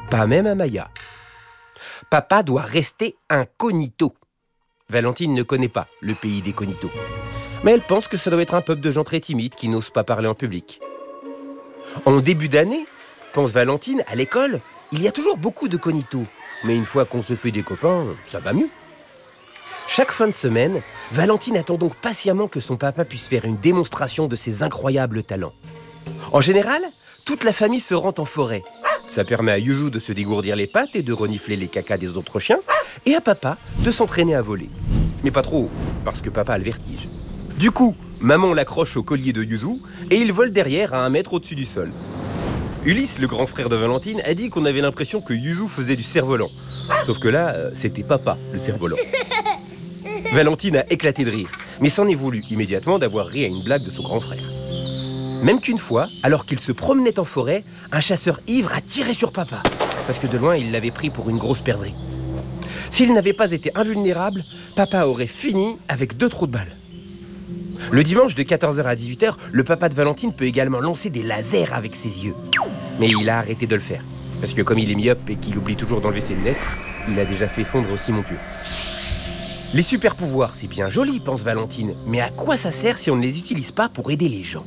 Pas même à Maya. Papa doit rester incognito. Valentine ne connaît pas le pays des cognitos. Mais elle pense que ça doit être un peuple de gens très timides qui n'osent pas parler en public. En début d'année, pense Valentine, à l'école, il y a toujours beaucoup de cognitos. Mais une fois qu'on se fait des copains, ça va mieux. Chaque fin de semaine, Valentine attend donc patiemment que son papa puisse faire une démonstration de ses incroyables talents. En général, toute la famille se rend en forêt. Ça permet à Yuzu de se dégourdir les pattes et de renifler les cacas des autres chiens, et à papa de s'entraîner à voler. Mais pas trop haut, parce que papa a le vertige. Du coup, maman l'accroche au collier de Yuzu, et il vole derrière à 1 mètre au-dessus du sol. Ulysse, le grand frère de Valentine, a dit qu'on avait l'impression que Yuzu faisait du cerf-volant. Sauf que là, c'était papa, le cerf-volant. Valentine a éclaté de rire, mais s'en est voulu immédiatement d'avoir ri à une blague de son grand frère. Même qu'une fois, alors qu'il se promenait en forêt, un chasseur ivre a tiré sur papa, parce que de loin, il l'avait pris pour une grosse perdrix. S'il n'avait pas été invulnérable, papa aurait fini avec 2 trous de balles. Le dimanche de 14h à 18h, le papa de Valentine peut également lancer des lasers avec ses yeux. Mais il a arrêté de le faire, parce que comme il est myope et qu'il oublie toujours d'enlever ses lunettes, il a déjà fait fondre aussi mon pieu. Les super pouvoirs, c'est bien joli, pense Valentine, mais à quoi ça sert si on ne les utilise pas pour aider les gens ?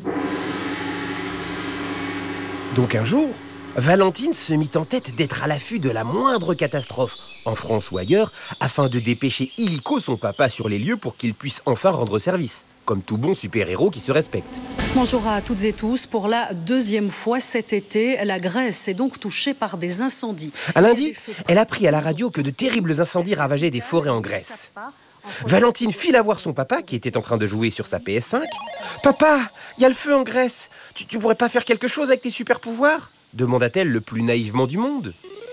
Donc un jour, Valentine se mit en tête d'être à l'affût de la moindre catastrophe, en France ou ailleurs, afin de dépêcher illico son papa sur les lieux pour qu'il puisse enfin rendre service, comme tout bon super-héros qui se respecte. Bonjour à toutes et tous. Pour la 2e fois cet été, la Grèce est donc touchée par des incendies. À lundi, elle a appris à la radio que de terribles incendies ravageaient des forêts en Grèce. Valentine file voir son papa, qui était en train de jouer sur sa PS5. « Papa, il y a le feu en Grèce. Tu pourrais pas faire quelque chose avec tes super pouvoirs ?» demanda-t-elle le plus naïvement du monde.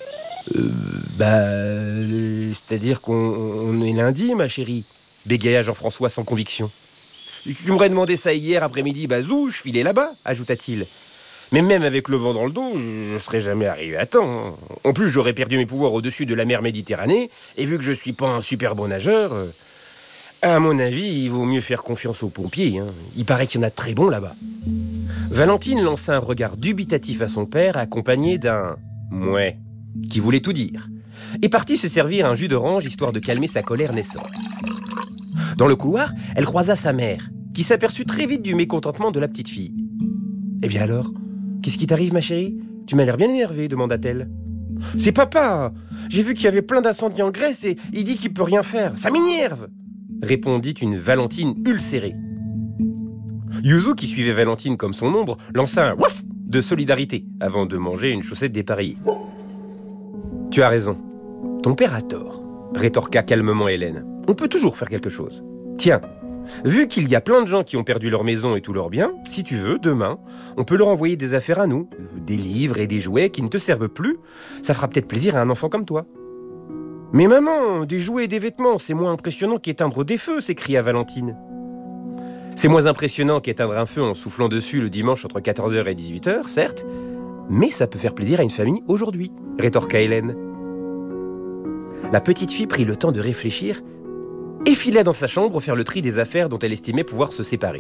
C'est-à-dire qu'on est lundi, ma chérie, bégaya Jean-François sans conviction. Tu m'aurais demandé ça hier après-midi, je filais là-bas, ajouta-t-il. Mais même avec le vent dans le dos, je serais jamais arrivé à temps. En plus, j'aurais perdu mes pouvoirs au-dessus de la mer Méditerranée, et vu que je suis pas un super bon nageur, à mon avis, il vaut mieux faire confiance aux pompiers. Il paraît qu'il y en a de très bons là-bas. Valentine lança un regard dubitatif à son père, accompagné d'un « mouais » qui voulait tout dire, et partit se servir un jus d'orange histoire de calmer sa colère naissante. Dans le couloir, elle croisa sa mère, qui s'aperçut très vite du mécontentement de la petite fille. « Eh bien alors, qu'est-ce qui t'arrive, ma chérie ? Tu m'as l'air bien énervée, demanda-t-elle. « C'est papa. J'ai vu qu'il y avait plein d'incendies en Grèce et il dit qu'il peut rien faire. Ça m'énerve !» répondit une Valentine ulcérée. Yuzu, qui suivait Valentine comme son ombre, lança un « ouf » de solidarité avant de manger une chaussette dépareillée. « Tu as raison. Ton père a tort, » rétorqua calmement Hélène. « On peut toujours faire quelque chose. Tiens, vu qu'il y a plein de gens qui ont perdu leur maison et tous leurs biens, si tu veux, demain, on peut leur envoyer des affaires à nous, des livres et des jouets qui ne te servent plus. Ça fera peut-être plaisir à un enfant comme toi. » « Mais maman, des jouets et des vêtements, c'est moins impressionnant qu'éteindre des feux !» s'écria Valentine. « C'est moins impressionnant qu'éteindre un feu en soufflant dessus le dimanche entre 14h et 18h, certes, mais ça peut faire plaisir à une famille aujourd'hui, » rétorqua Hélène. La petite fille prit le temps de réfléchir et fila dans sa chambre faire le tri des affaires dont elle estimait pouvoir se séparer.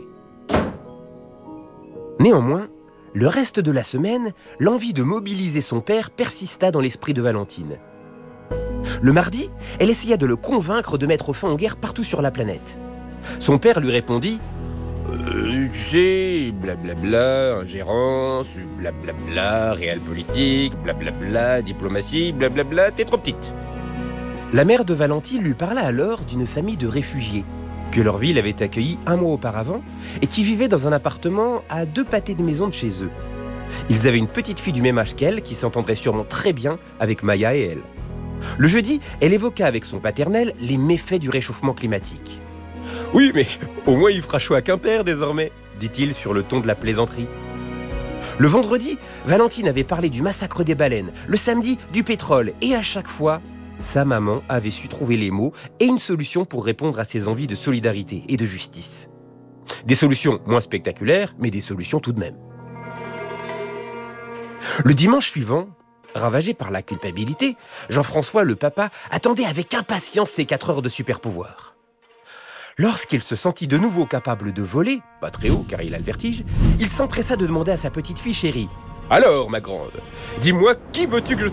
Néanmoins, le reste de la semaine, l'envie de mobiliser son père persista dans l'esprit de Valentine. Le mardi, elle essaya de le convaincre de mettre fin aux guerres partout sur la planète. Son père lui répondit « Tu sais, blablabla, ingérence, blablabla, réel politique, blablabla, diplomatie, blablabla, t'es trop petite. » La mère de Valentine lui parla alors d'une famille de réfugiés que leur ville avait accueillis 1 mois auparavant et qui vivaient dans un appartement à 2 pâtés de maison de chez eux. Ils avaient une petite fille du même âge qu'elle qui s'entendrait sûrement très bien avec Maya et elle. Le jeudi, elle évoqua avec son paternel les méfaits du réchauffement climatique. « Oui, mais au moins il fera chaud à Quimper désormais, dit-il sur le ton de la plaisanterie. Le vendredi, Valentine avait parlé du massacre des baleines, le samedi du pétrole, et à chaque fois, sa maman avait su trouver les mots et une solution pour répondre à ses envies de solidarité et de justice. Des solutions moins spectaculaires, mais des solutions tout de même. Le dimanche suivant, ravagé par la culpabilité, Jean-François, le papa, attendait avec impatience ses 4 heures de super-pouvoir. Lorsqu'il se sentit de nouveau capable de voler, pas très haut car il a le vertige, il s'empressa de demander à sa petite fille chérie « Alors, ma grande, dis-moi, qui veux-tu que je